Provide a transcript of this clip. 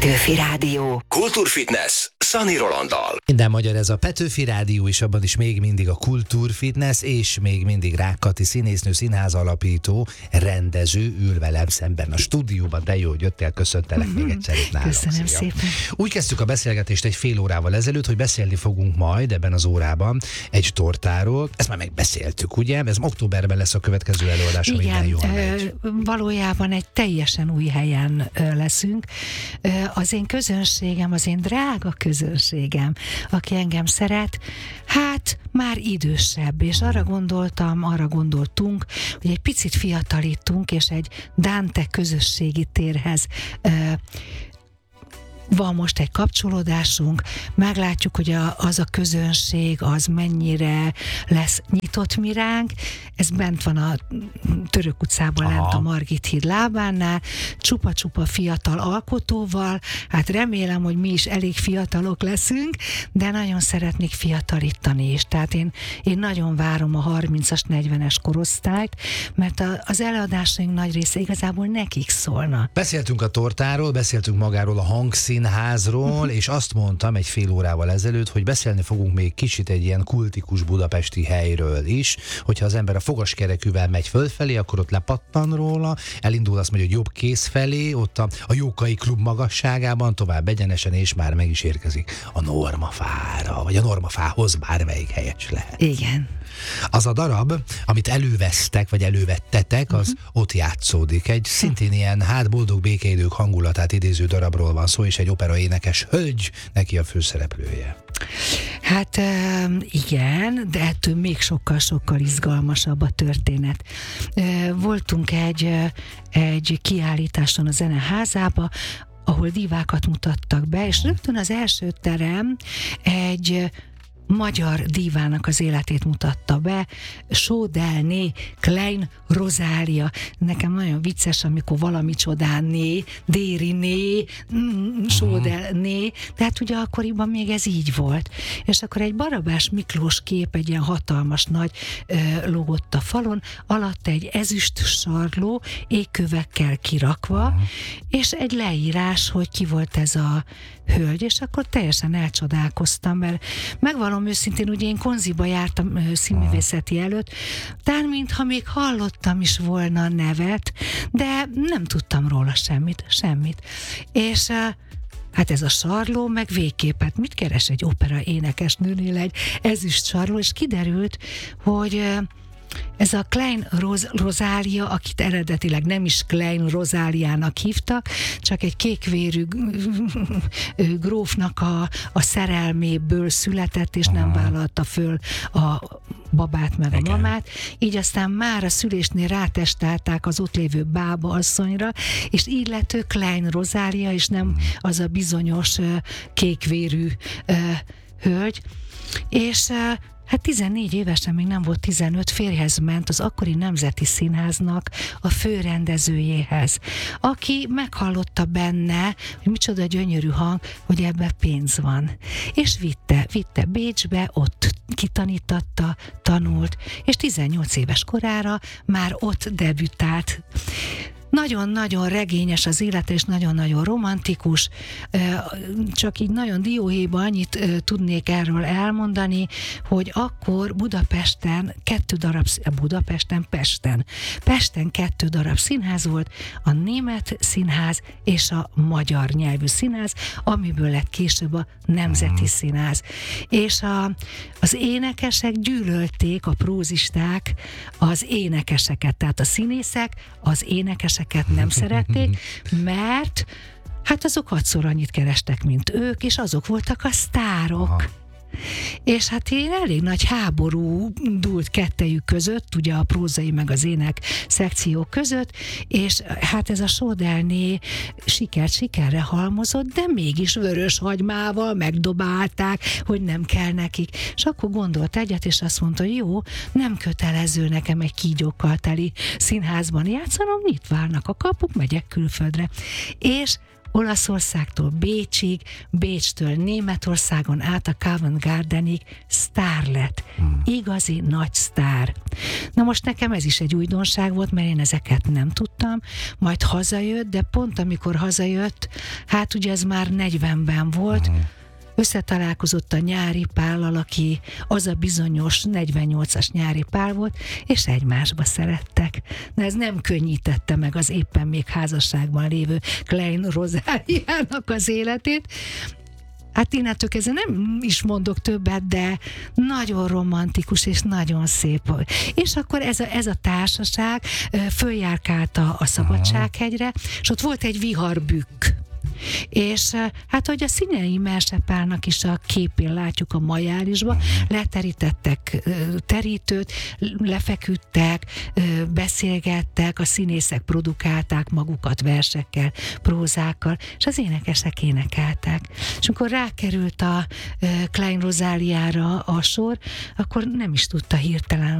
Petőfi Rádió. Kultúrfitness Szani Rolanddal. Minden magyar, ez a Petőfi Rádió, és abban is még mindig a Kultúrfitness, és még mindig Rákkati színésznő, színház alapító, rendező ül velem szemben a stúdióban. De jó, hogy jöttél, köszöntelek még egyszer itt nálam. Köszönöm szépen. Úgy kezdtük a beszélgetést egy fél órával ezelőtt, hogy beszélni fogunk majd ebben az órában egy tortáról. Ezt már megbeszéltük, ugye? Ez októberben lesz a következő előadás, ha minden jól megy. Valójában egy teljesen új helyen leszünk. Az én közönségem, az én drága közönségem, aki engem szeret, hát már idősebb, és arra gondoltunk, hogy egy picit fiatalítunk, és egy Dante közösségi térhez van most egy kapcsolódásunk, meglátjuk, hogy az a közönség az mennyire lesz nyitott mi ránk. Ez bent van a Török utcában, lent a Margit híd lábánál, csupa-csupa fiatal alkotóval. Hát remélem, hogy mi is elég fiatalok leszünk, de nagyon szeretnék fiatalítani is. Tehát én nagyon várom a 30-as, 40-es korosztályt, mert az előadásaink nagy része igazából nekik szólna. Beszéltünk a tortáról, beszéltünk magáról a hangszínházról, és azt mondtam egy fél órával ezelőtt, hogy beszélni fogunk még kicsit egy ilyen kultikus budapesti helyről is, hogyha az ember a fogaskerekűvel megy fölfelé, akkor ott lepattan róla, elindul azt mondja, hogy jobb kéz felé, ott a Jókai Klub magasságában, tovább egyenesen, és már meg is érkezik a Normafára, vagy a Normafához, bármelyik helyes lehet. Igen. Az a darab, amit elővesztek, vagy elővettetek, az ott játszódik. Egy szintén ilyen boldog békeidők hangulatát idéző darabról van szó, és egy operaénekes hölgy, neki a főszereplője. Hát igen, de ettől még sokkal-sokkal izgalmasabb a történet. Voltunk egy kiállításon a Zeneházába, ahol divákat mutattak be, és rögtön az első terem egy magyar dívának az életét mutatta be, Sódelné, Klein Rozália. Nekem nagyon vicces, amikor valami csodálné, Dériné, Sódelné, de hát ugye akkoriban még ez így volt. És akkor egy Barabás Miklós kép, egy ilyen hatalmas nagy lógott a falon, alatt egy ezüst sarló, égkövekkel kirakva, és egy leírás, hogy ki volt ez a hölgy, és akkor teljesen elcsodálkoztam, mert megvallom őszintén, ugye én Konziba jártam színművészeti előtt, tán mintha még hallottam is volna a nevet, de nem tudtam róla semmit. És hát ez a sarló, meg végképp, hát mit keres egy opera énekesnőnél egy ezüst sarló, és kiderült, hogy ez a Klein Rozália, akit eredetileg nem is Klein Rozáliának hívtak, csak egy kékvérű grófnak a szerelméből született, és nem vállalta föl a babát meg a mamát, így aztán már a szülésnél rátestálták az ott lévő bába asszonyra, és így lett ő Klein Rozália, és nem az a bizonyos kékvérű hölgy, és hát 14 évesen, még nem volt 15, férjhez ment az akkori Nemzeti Színháznak a főrendezőjéhez, aki meghallotta benne, hogy micsoda gyönyörű hang, hogy ebben pénz van. És vitte Bécsbe, ott kitanítatta, tanult, és 18 éves korára már ott debütált. Nagyon-nagyon regényes az élet, és nagyon-nagyon romantikus, csak így nagyon dióhéjban annyit tudnék erről elmondani, hogy akkor Pesten 2 darab színház volt, a német színház és a magyar nyelvű színház, amiből lett később a Nemzeti Színház. És az énekesek gyűlölték, a prózisták az énekeseket, tehát a színészek az énekeseket nem szerették, mert hát azok 6-szor annyit kerestek, mint ők, és azok voltak a sztárok. Aha. És hát én elég nagy háború dúlt kettejük között, ugye a prózai meg az ének szekció között, és hát ez a Sódelné sikerre halmozott, de mégis vörös hagymával megdobálták, hogy nem kell nekik. És akkor gondolt egyet, és azt mondta, hogy jó, nem kötelező nekem egy kígyókkal teli színházban játszanom, nyitva állnak a kapuk, megyek külföldre. És Olaszországtól Bécsig, Bécstől Németországon át a Covent Gardenig sztár lett. Igazi nagy sztár. Na most nekem ez is egy újdonság volt, mert én ezeket nem tudtam, majd hazajött, de pont amikor hazajött, hát ugye ez már 40-ben volt, összetalálkozott a Nyári Pállal, aki az a bizonyos 48-as Nyári Pál volt, és egymásba szerettek. De ez nem könnyítette meg az éppen még házasságban lévő Klein Rozáliának az életét. Hát innentől kezdve nem is mondok többet, de nagyon romantikus és nagyon szép. És akkor ez a társaság följárkálta a Szabadsághegyre, és ott volt egy viharbükk. És hát, hogy a Szinyei Mersepálnak is a képén látjuk a Majárisba, leterítettek terítőt, lefeküdtek, beszélgettek, a színészek produkálták magukat versekkel, prózákkal, és az énekesek énekeltek. És amikor rákerült a Klein Rozáliára a sor, akkor nem is tudta hirtelen